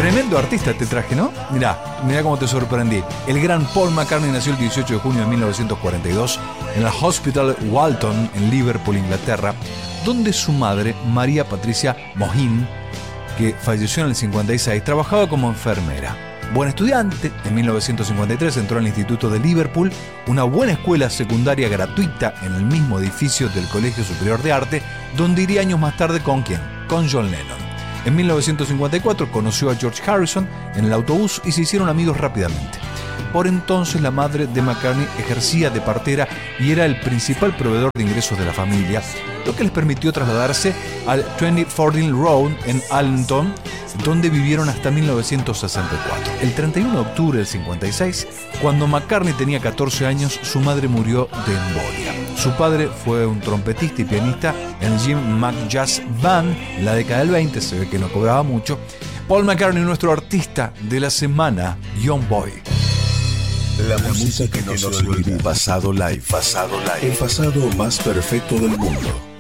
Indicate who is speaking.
Speaker 1: Tremendo artista te traje, ¿no? Mirá cómo te sorprendí. El gran Paul McCartney nació el 18 de junio de 1942 en el Hospital Walton, en Liverpool, Inglaterra, donde su madre, María Patricia Mohin, que falleció en el 56, trabajaba como enfermera. Buen estudiante, en 1953 entró al Instituto de Liverpool, una buena escuela secundaria gratuita en el mismo edificio del Colegio Superior de Arte, donde iría años más tarde ¿con quién? Con John Lennon. En 1954 conoció a George Harrison en el autobús y se hicieron amigos rápidamente. Por entonces la madre de McCartney ejercía de partera y era el principal proveedor de ingresos de la familia, lo que les permitió trasladarse al 20 Fording Road en Allenton, donde vivieron hasta 1964. El 31 de octubre del 56, cuando McCartney tenía 14 años, su madre murió de embolia. Su padre fue un trompetista y pianista en el Jim McJazz Band en la década del 20, se ve que no cobraba mucho. Paul McCartney, nuestro artista de la semana, Young Boy.
Speaker 2: La música que no se olvida. Pasado Live. El pasado más perfecto del mundo.